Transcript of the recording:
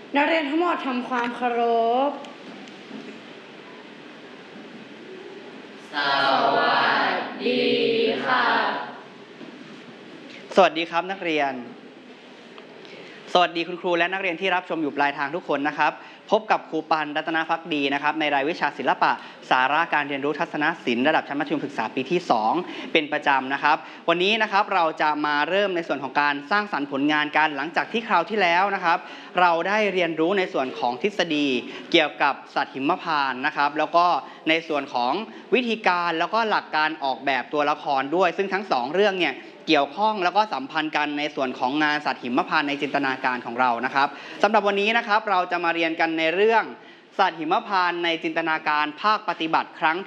นักเรียนทั้งหมดทำความเคารพสวัสดีค่ะสวัสดีครับนักเรียนสวัสดีคุณครูและนักเรียนที่รับชมอยู่ปลายทางทุกคนนะครับพบกับครูปันรัตนภักดีนะครับในรายวิชาศิลปะสาระการเรียนรู้ทัศนศิลป์ระดับชั้นมัธยมศึกษาปีที่2เป็นประจำนะครับวันนี้นะครับเราจะมาเริ่มในส่วนของการสร้างสรรค์ผลงานกันหลังจากที่คราวที่แล้วนะครับเราได้เรียนรู้ในส่วนของทฤษฎีเกี่ยวกับสัตว์หิมพานต์นะครับแล้วก็ในส่วนของวิธีการแล้วก็หลักการออกแบบตัวละครด้วยซึ่งทั้ง2เรื่องเนี่ยเกี่ยวข้องแล้วก็สัมพันธ์กันในส่วนของงานสัตว์หิมพานต์ในจินตนาการของเรานะครับสำหรับวันนี้นะครับเราจะมาเรียนกันในเรื่องสัตว์หิมพานต์ในจินตนาการภาคปฏิบัติครั้ง